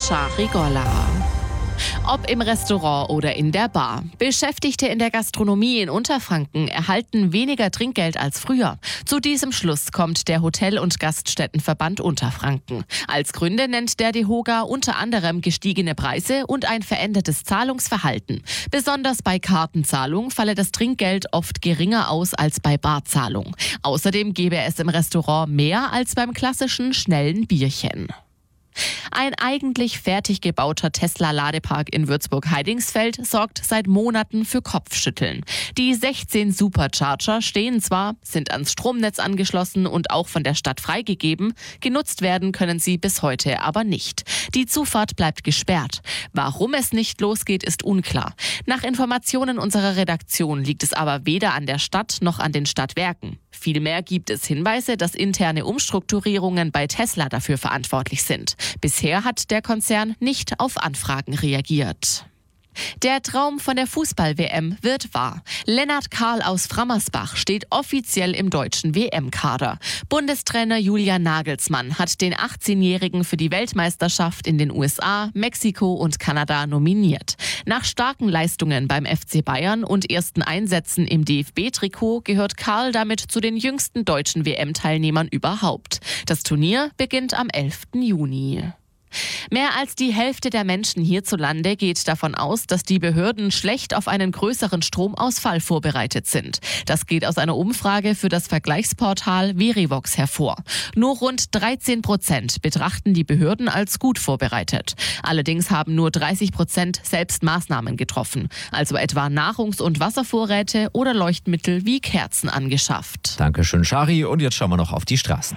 Shari Golla. Ob im Restaurant oder in der Bar. Beschäftigte in der Gastronomie in Unterfranken erhalten weniger Trinkgeld als früher. Zu diesem Schluss kommt der Hotel- und Gaststättenverband Unterfranken. Als Gründe nennt der DEHOGA unter anderem gestiegene Preise und ein verändertes Zahlungsverhalten. Besonders bei Kartenzahlung falle das Trinkgeld oft geringer aus als bei Barzahlung. Außerdem gebe es im Restaurant mehr als beim klassischen schnellen Bierchen. Ein eigentlich fertig gebauter Tesla-Ladepark in Würzburg-Heidingsfeld sorgt seit Monaten für Kopfschütteln. Die 16 Supercharger stehen zwar, sind ans Stromnetz angeschlossen und auch von der Stadt freigegeben, genutzt werden können sie bis heute aber nicht. Die Zufahrt bleibt gesperrt. Warum es nicht losgeht, ist unklar. Nach Informationen unserer Redaktion liegt es aber weder an der Stadt noch an den Stadtwerken. Vielmehr gibt es Hinweise, dass interne Umstrukturierungen bei Tesla dafür verantwortlich sind. Bisher hat der Konzern nicht auf Anfragen reagiert. Der Traum von der Fußball-WM wird wahr. Lennart Kahl aus Frammersbach steht offiziell im deutschen WM-Kader. Bundestrainer Julian Nagelsmann hat den 18-Jährigen für die Weltmeisterschaft in den USA, Mexiko und Kanada nominiert. Nach starken Leistungen beim FC Bayern und ersten Einsätzen im DFB-Trikot gehört Kahl damit zu den jüngsten deutschen WM-Teilnehmern überhaupt. Das Turnier beginnt am 11. Juni. Mehr als die Hälfte der Menschen hierzulande geht davon aus, dass die Behörden schlecht auf einen größeren Stromausfall vorbereitet sind. Das geht aus einer Umfrage für das Vergleichsportal Verivox hervor. Nur rund 13% betrachten die Behörden als gut vorbereitet. Allerdings haben nur 30% selbst Maßnahmen getroffen, also etwa Nahrungs- und Wasservorräte oder Leuchtmittel wie Kerzen angeschafft. Dankeschön, Shari. Und jetzt schauen wir noch auf die Straßen.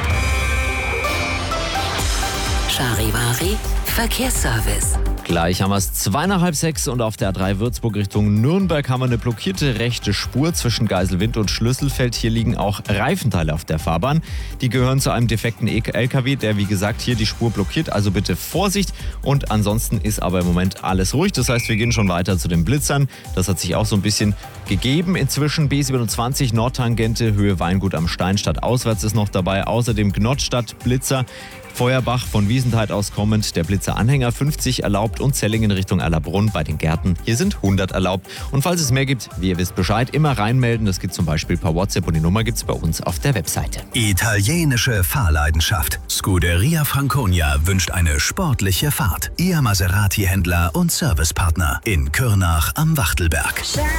Charivari Verkehrsservice. Gleich haben wir es 5:30 und auf der A3 Würzburg Richtung Nürnberg haben wir eine blockierte rechte Spur zwischen Geiselwind und Schlüsselfeld. Hier liegen auch Reifenteile auf der Fahrbahn. Die gehören zu einem defekten LKW, der wie gesagt hier die Spur blockiert. Also bitte Vorsicht. Und ansonsten ist aber im Moment alles ruhig. Das heißt, wir gehen schon weiter zu den Blitzern. Das hat sich auch so ein bisschen gegeben. Inzwischen B27 Nordtangente Höhe Weingut am Steinstadt auswärts ist noch dabei. Außerdem Gnottstadt Blitzer. Feuerbach von Wiesentheit aus kommend, der Blitzer-Anhänger 50 erlaubt und Zellingen Richtung Allerbrunn bei den Gärten. Hier sind 100 erlaubt. Und falls es mehr gibt, wie ihr wisst Bescheid, immer reinmelden. Das geht zum Beispiel per WhatsApp und die Nummer gibt es bei uns auf der Webseite. Italienische Fahrleidenschaft. Scuderia Franconia wünscht eine sportliche Fahrt. Ihr Maserati-Händler und Servicepartner in Kürnach am Wachtelberg.